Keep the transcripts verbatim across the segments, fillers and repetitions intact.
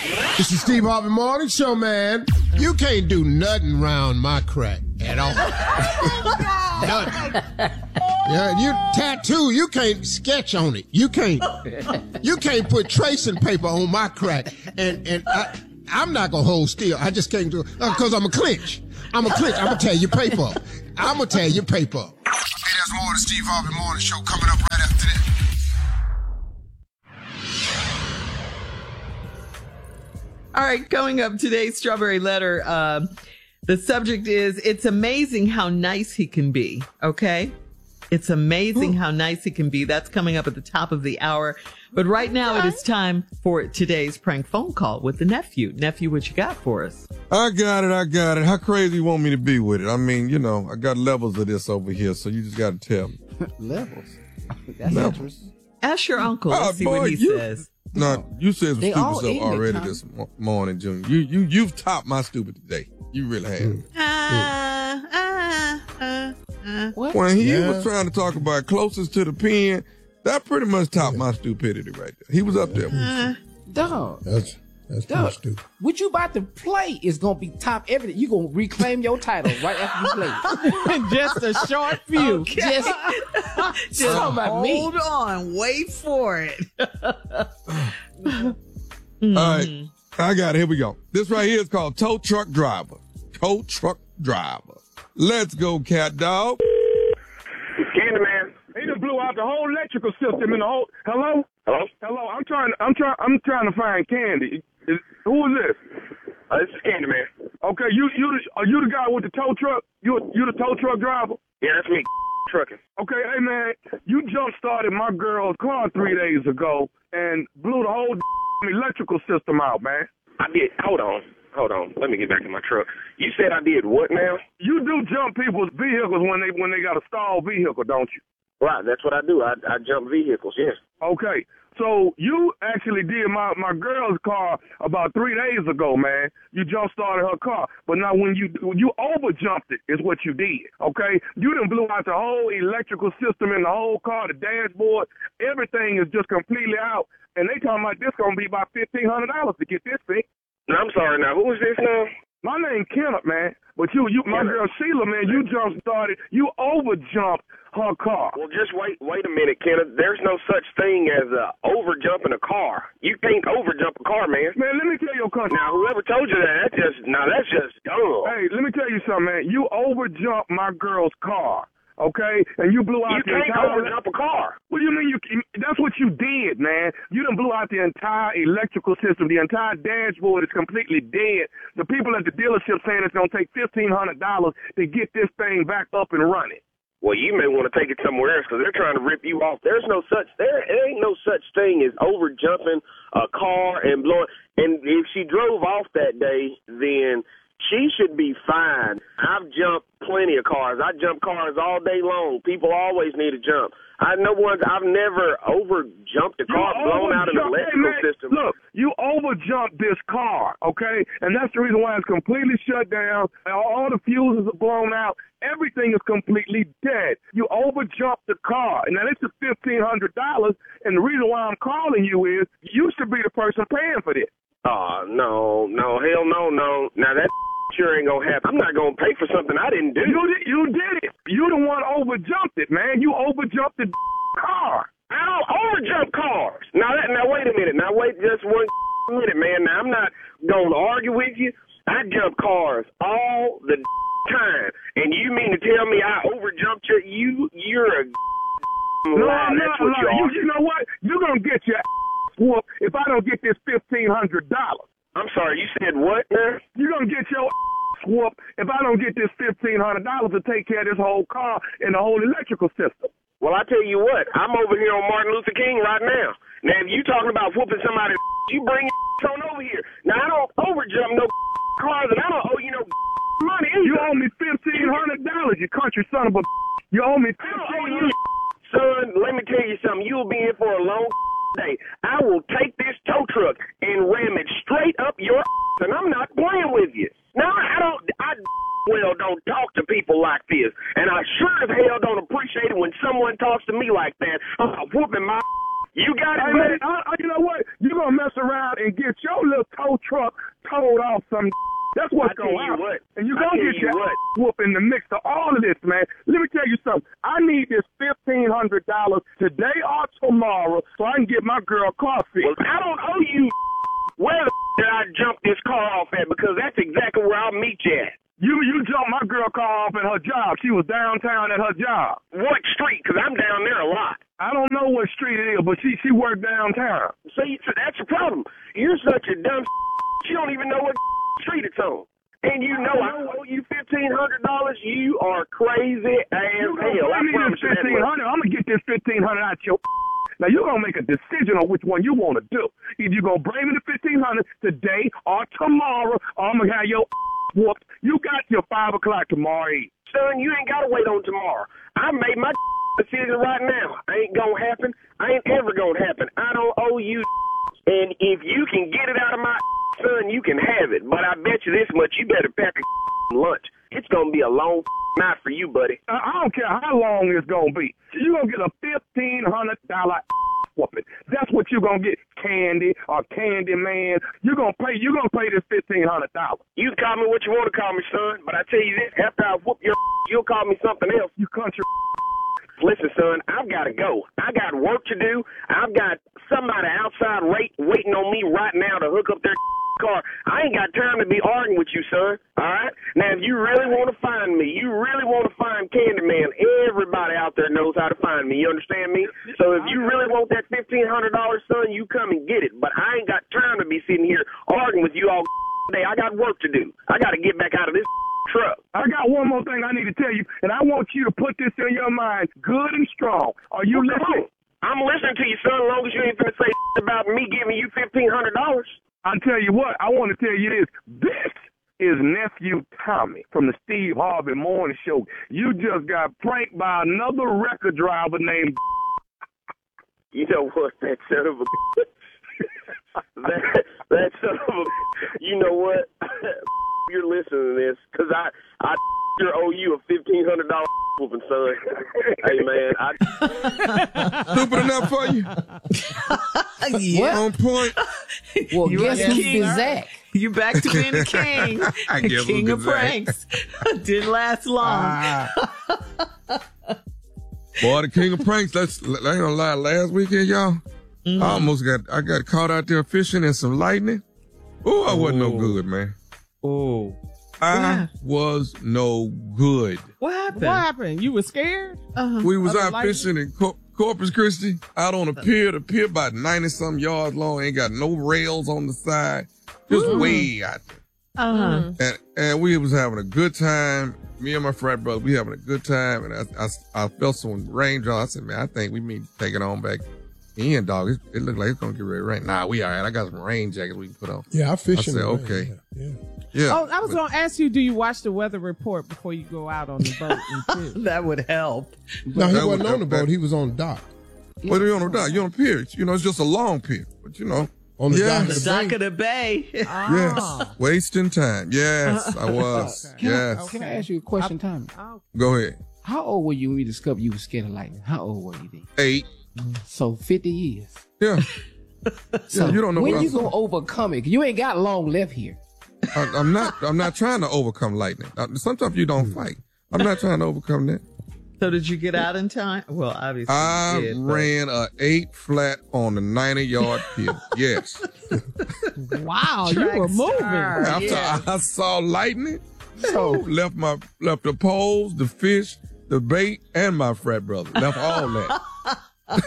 This is Steve Harvey Morning Show, man. You can't do nothing round my crack at all. Nothing. Yeah, you tattoo, you can't sketch on it. You can't you can't put tracing paper on my crack. And and I, I'm not gonna hold still. I just can't do it because I'm a clinch. I'm a clinch. I'm gonna tear your paper up. I'm gonna tear your paper up. Hey, there's more of the Steve Harvey Morning Show coming up right after this. All right, coming up today's Strawberry Letter, uh, the subject is, it's amazing how nice he can be, okay? It's amazing Ooh. how nice he can be. That's coming up at the top of the hour. But right now it is time for today's prank phone call with the nephew. Nephew, what you got for us? I got it, I got it. How crazy you want me to be with it? I mean, you know, I got levels of this over here, so you just got to tell me. Levels? That's levels. interesting. Ask your uncle. Let's oh, see boy, what he you, says. No, you said some they stupid stuff already it, this morning, Junior. You, you, you've topped my stupid today. You really have. Uh, uh, uh, uh. What? When he yeah. was trying to talk about closest to the pen, that pretty much topped my stupidity right there. He was up there. Uh, dog. That's that's dog, pretty stupid. What you about to play is gonna be top everything. You gonna reclaim your title right after you play. In just a short few. Okay. Just, Just talk about me. hold on. Wait for it. All right. I got it. Here we go. This right here is called Tow Truck Driver. Tow Truck Driver. Let's go, cat dog. Candyman. He done blew out the whole electrical system in the whole. Hello? Hello? Hello. I'm trying. I'm trying. I'm trying to find Candy. Is, who is this? Uh, this is Candyman. Okay. You you the, are you the guy with the tow truck? You you the tow truck driver? Yeah, that's me. Trucking. Okay. Hey man, you jump started my girl's car three days ago and blew the whole electrical system out, man. I did. Hold on. Hold on. Let me get back in my truck. You said I did what now? You do jump people's vehicles when they when they got a stalled vehicle, don't you? Right. That's what I do. I, I jump vehicles, yes. Okay. So you actually did my, my girl's car about three days ago, man. You jump started her car. But now when you when you over jumped it is what you did, okay? You done blew out the whole electrical system in the whole car, the dashboard. Everything is just completely out. And they talking about this going to be about fifteen hundred dollars to get this fixed. No, I'm sorry now. Who is this now? My name Kenneth, man. But you, you, my girl Sheila, man, you jump started, you over jumped her car. Well, just wait, wait a minute, Kenneth. There's no such thing as uh, over jumping a car. You can't over jump a car, man. Man, let me tell you a country. Now, whoever told you that, that's just, now that's just dumb. Hey, let me tell you something, man. You over jumped my girl's car. Okay, and you blew out. You the can't entire... overjump a car. What do you mean? You that's what you did, man. You done blew out the entire electrical system. The entire dashboard is completely dead. The people at the dealership saying it's gonna take fifteen hundred dollars to get this thing back up and running. Well, you may want to take it somewhere else because they're trying to rip you off. There's no such there, there ain't no such thing as over jumping a car and blowing. And if she drove off that day, then she should be fine. I've jumped plenty of cars. I jump cars all day long. People always need to jump. I know ones. I've never over jumped a car, blown out an electrical hey, system. Look, you over jumped this car, okay? And that's the reason why it's completely shut down. All the fuses are blown out. Everything is completely dead. You over jumped the car. And now this is fifteen hundred dollars. And the reason why I'm calling you is you should be the person paying for this. Oh, no, no, hell no, no. Now that sure ain't gonna happen. I'm not gonna pay for something I didn't do. You did, you did it. You the one over jumped it, man. You over jumped the car. I don't over jump cars. Now that, now wait a minute. Now wait just one minute, man. Now I'm not gonna argue with you. I jump cars all the time, and you mean to tell me I over jumped your you? You're a no, lie. no, That's what no. you are. You, you know what? You're gonna get your whooped if I don't get this fifteen hundred dollars. I'm sorry, you said what, man? You're going to get your whooped if I don't get this fifteen hundred dollars to take care of this whole car and the whole electrical system. Well, I tell you what, I'm over here on Martin Luther King right now. Now, if you talking about whooping somebody, you bring your on over here. Now, I don't overjump no cars, and I don't owe you no money either. You owe me fifteen hundred dollars, you country son of a You owe me fifteen hundred dollars. Son, let me tell you something. You'll be in for a long day. I will take this tow truck and ram it straight up your ass, and I'm not playing with you. Now, I don't, I well don't talk to people like this, and I sure as hell don't appreciate it when someone talks to me like that. I'm whooping my You got it, hey, man. I, I, you know what? You're going to mess around and and get your little tow truck towed off some. That's what's going on. What. And you're I going to get your what. whoop in the mix of all of this, man. Let me tell you something. I need this fifteen hundred dollars today or tomorrow so I can get my girl car fixed. Well, I don't owe you. Where the did I jump this car off at? Because that's exactly where I'll meet you at. You you jumped my girl car off at her job. She was downtown at her job. What street? Because I'm down there a lot. I don't know what street it is, but she she worked downtown. See, so that's the problem. You're such a dumb. You don't even know what street it's on. And you know I owe you fifteen hundred dollars. You are crazy as You hell. I gonna promise pay me this you that fifteen much. hundred. I'm gonna get this fifteen hundred out your. Now you're gonna make a decision on which one you want to do. Either you're gonna bring me the fifteen hundred today or tomorrow, or I'm gonna have your whooped. You got your five o'clock tomorrow Eve. Son, you ain't gotta wait on tomorrow. I made my decision right now. Ain't gonna happen. Ain't ever gonna happen. I don't owe you. And if you can get it out of my son, you can have it. But I bet you this much, you better pack a lunch. It's gonna be a long night for you, buddy. I I don't care how long it's gonna be. You're gonna get a fifteen hundred dollar whooping. That's what you're gonna get, Candy or Candy Man. You're gonna pay. You're gonna pay this fifteen hundred dollars. You can call me what you want to call me, son. But I tell you this: after I whoop your, you'll call me something else. You country. Listen, son, I've got to go. I got work to do. I've got somebody outside wait, waiting on me right now to hook up their car. I ain't got time to be arguing with you, son. All right? Now, if you really want to find me, you really want to find Candyman, everybody out there knows how to find me. You understand me? So if you really want that fifteen hundred dollars, son, you come and get it. But I ain't got time to be sitting here arguing with you all day. I got work to do. I got to get back out of this truck. I got one more thing I need to tell you, and I want you to put this in your mind good and strong. Are you Well, come listening? on. I'm listening to you, son, as long as you ain't finna say about me giving you fifteen hundred dollars. I'll tell you what, I want to tell you this. This is Nephew Tommy from the Steve Harvey Morning Show. You just got pranked by another record driver named... You know what, that son of a... that, that son of a... You know what? You're listening to this, because I, I sure owe you a fifteen hundred dollars whooping, son. Hey, man, I... Stupid enough for you? Yeah. On point? Well, You guess are who's king. the Zach? You back to being a king. I The guess king who's of the Zach. pranks. Didn't last long. Ah. Boy, the king of pranks. Let's, I ain't gonna lie. Last weekend, y'all, Mm-hmm. I almost got I got caught out there fishing in some lightning. Oh, I wasn't no good, man. Oh. I Yeah. was no good. What happened? What happened? You were scared? Uh-huh. We was Of the out lightning? fishing in Cor- Corpus Christi, out on a pier. The pier about ninety some yards long. Ain't got no rails on the side. Just way out there. Uh-huh. And, and we was having a good time. Me and my frat brother, we having a good time. And I, I, I felt some raindrops. I said, man, I think we need to take it on back in, dog. It, it looked like it's going to get ready to rain. Nah, we all right. I got some rain jackets we can put on. Yeah, I fish I in said, the rain, okay. Yeah. yeah. Yeah. Oh, I was going to ask you, do you watch the weather report before you go out on the boat and fish? That would help. No, he That wasn't would- on the that- boat. He was on the dock. What are you on the dock? You're on a pier. You know, it's just a long pier. But, you know. On the Yes. dock of The the dock bay. of the bay. Yes. Wasting time. Yes, I was. Okay. Can, Yes. I, can I ask you a question, Tommy? Oh, Go ahead. How old were you when you discovered you were scared of lightning? How old were you then? Eight. So fifty years. Yeah. So you don't know when what you I'm gonna overcome it? You ain't got long left here. I, I'm not. I'm not trying to overcome lightning. Uh, Sometimes you don't fight. I'm not trying to overcome that. So did you get out in time? Well, obviously I you did, but- ran a eight flat on the ninety yard pier. Yes. wow, you Track were moving. star. After Yeah. I saw lightning, So left my left the poles, the fish, the bait, and my frat brother. Left all that.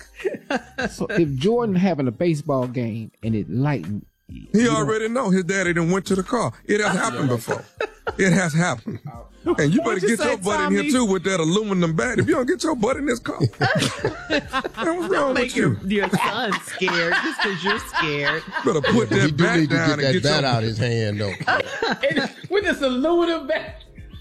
So if Jordan having a baseball game and it lightened, He already know his daddy done went to the car. It has happened before. It has happened. And you better What'd you get say, your butt in Tommy? here too with that aluminum bat. If you don't get your butt in this car, man, what's wrong Make with you? your, your son scared just because you're scared. Better put He that do bat need to down get and that get bat your out his hand, though. with this aluminum bat.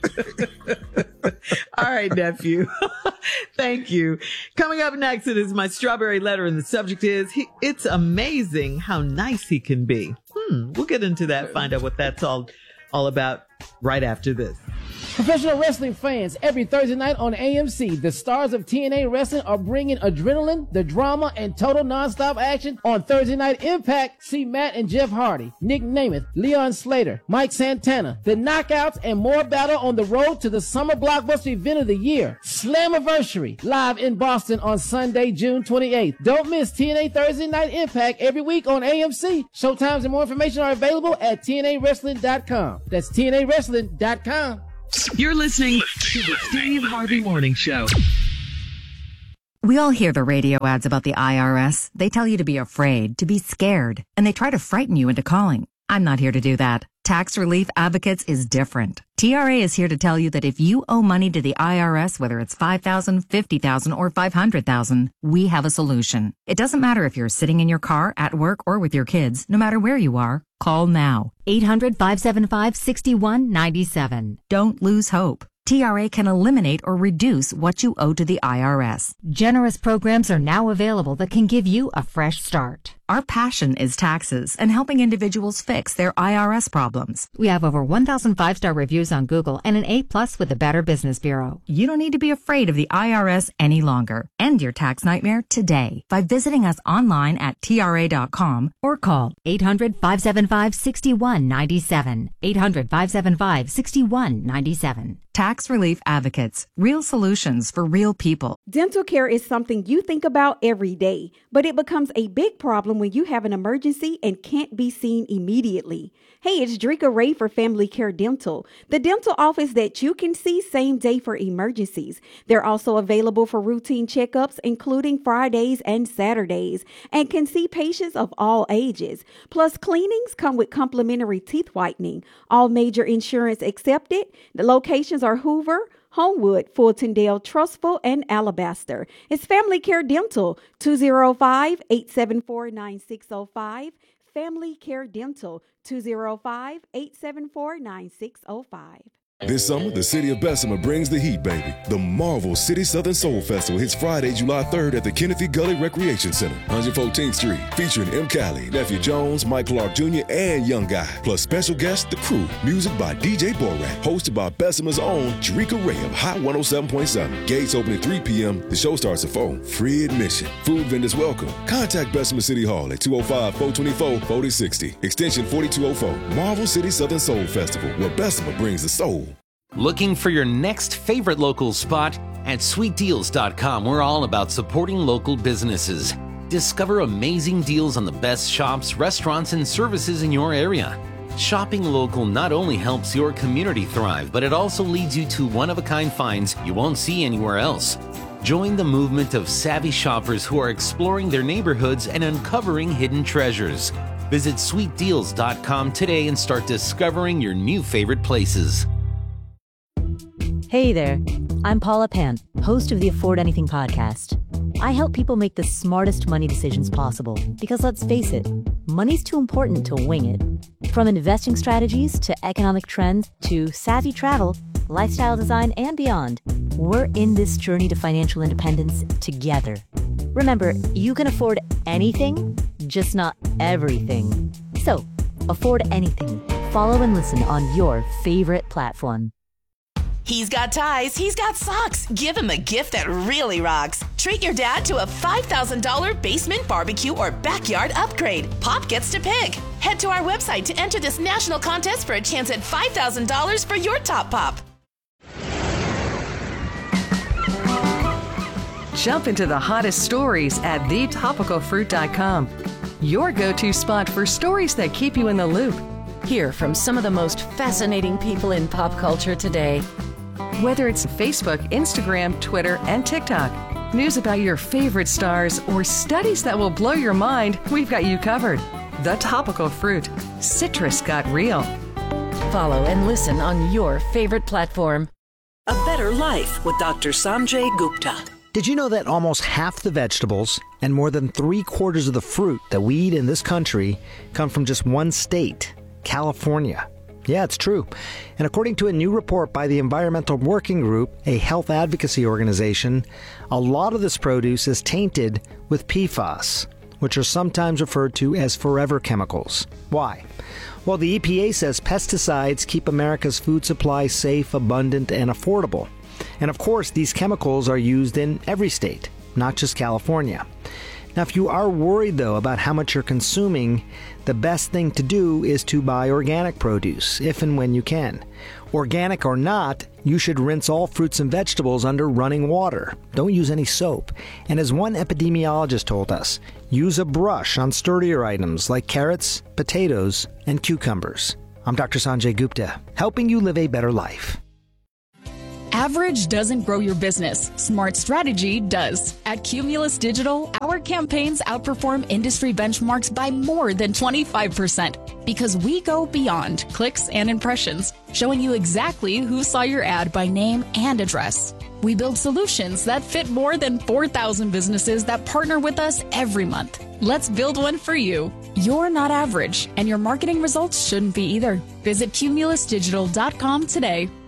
All right, nephew. Thank you. Coming up next, it is my strawberry letter, and the subject is, he, it's amazing how nice he can be. Hmm, we'll get into that, find out what that's all, all about right after this. Professional wrestling fans, every Thursday night on A M C, the stars of T N A Wrestling are bringing adrenaline, the drama, and total nonstop action on Thursday Night Impact. See Matt and Jeff Hardy, Nick Namath, Leon Slater, Mike Santana, the Knockouts, and more battle on the road to the summer blockbuster event of the year, Slammiversary, live in Boston on Sunday, June twenty-eighth. Don't miss T N A Thursday Night Impact every week on A M C. Showtimes and more information are available at T N A wrestling dot com. That's T N A wrestling dot com. You're listening to the Steve Harvey Morning Show. We all hear the radio ads about the I R S. They tell you to be afraid, to be scared, and they try to frighten you into calling. I'm not here to do that. Tax Relief Advocates is different. T R A is here to tell you that if you owe money to the I R S, whether it's five thousand dollars, fifty thousand dollars, or five hundred thousand dollars, we have a solution. It doesn't matter if you're sitting in your car, at work, or with your kids. No matter where you are, call now. eight hundred, five seven five, six one nine seven. Don't lose hope. T R A can eliminate or reduce what you owe to the I R S. Generous programs are now available that can give you a fresh start. Our passion is taxes and helping individuals fix their I R S problems. We have over one thousand five-star reviews on Google and an A plus with the Better Business Bureau. You don't need to be afraid of the I R S any longer. End your tax nightmare today by visiting us online at T R A dot com or call eight hundred, five seven five, six one nine seven. eight hundred, five seven five, six one nine seven. Tax Relief Advocates. Real solutions for real people. Dental care is something you think about every day, but it becomes a big problem when you have an emergency and can't be seen immediately. Hey, it's Drika Ray for Family Care Dental, the dental office that you can see same day for emergencies. They're also available for routine checkups, including Fridays and Saturdays, and can see patients of all ages. Plus, cleanings come with complimentary teeth whitening. All major insurance accepted. The locations are Hoover, Homewood, Fultondale, Trustful, and Alabaster. It's Family Care Dental, two oh five, eight seven four, nine six oh five. Family Care Dental, two oh five, eight seven four, nine six oh five. This summer, the city of Bessemer brings the heat, baby. The Marvel City Southern Soul Festival hits Friday, July third at the Kennedy Gully Recreation Center, one fourteenth Street, featuring M. Cali, Nephew Jones, Mike Clark Junior, and Young Guy. Plus special guests, The Crew, music by D J Borat, hosted by Bessemer's own Drika Ray of Hot one oh seven point seven. Gates open at three p.m. The show starts at four. Free admission. Food vendors welcome. Contact Bessemer City Hall at two oh five, four two four, four oh six oh, extension forty-two oh four. Marvel City Southern Soul Festival, where Bessemer brings the soul. Looking for your next favorite local spot? At sweet deals dot com, we're all about supporting local businesses. Discover amazing deals on the best shops, restaurants, and services in your area. Shopping local not only helps your community thrive, but it also leads you to one-of-a-kind finds you won't see anywhere else. Join the movement of savvy shoppers who are exploring their neighborhoods and uncovering hidden treasures. Visit sweet deals dot com today and start discovering your new favorite places. Hey there, I'm Paula Pan, host of the Afford Anything podcast. I help people make the smartest money decisions possible because, let's face it, money's too important to wing it. From investing strategies to economic trends to savvy travel, lifestyle design, and beyond, we're in this journey to financial independence together. Remember, you can afford anything, just not everything. So, afford anything. Follow and listen on your favorite platform. He's got ties, he's got socks. Give him a gift that really rocks. Treat your dad to a five thousand dollars basement barbecue or backyard upgrade. Pop gets to pick. Head to our website to enter this national contest for a chance at five thousand dollars for your top pop. Jump into the hottest stories at the topical fruit dot com. Your go-to spot for stories that keep you in the loop. Hear from some of the most fascinating people in pop culture today. Whether it's Facebook, Instagram, Twitter, and TikTok, news about your favorite stars, or studies that will blow your mind, we've got you covered. The Topical Fruit. Citrus got real. Follow and listen on your favorite platform. A Better Life with Doctor Sanjay Gupta. Did you know that almost half the vegetables and more than three quarters of the fruit that we eat in this country come from just one state, California? Yeah, it's true. And according to a new report by the Environmental Working Group, a health advocacy organization, a lot of this produce is tainted with P FAS, which are sometimes referred to as forever chemicals. Why? Well, the E P A says pesticides keep America's food supply safe, abundant, and affordable. And of course, these chemicals are used in every state, not just California. Now, if you are worried, though, about how much you're consuming, the best thing to do is to buy organic produce, if and when you can. Organic or not, you should rinse all fruits and vegetables under running water. Don't use any soap. And as one epidemiologist told us, use a brush on sturdier items like carrots, potatoes, and cucumbers. I'm Doctor Sanjay Gupta, helping you live a better life. Average doesn't grow your business. Smart strategy does. At Cumulus Digital, our campaigns outperform industry benchmarks by more than twenty-five percent because we go beyond clicks and impressions, showing you exactly who saw your ad by name and address. We build solutions that fit more than four thousand businesses that partner with us every month. Let's build one for you. You're not average, and your marketing results shouldn't be either. Visit cumulus digital dot com today.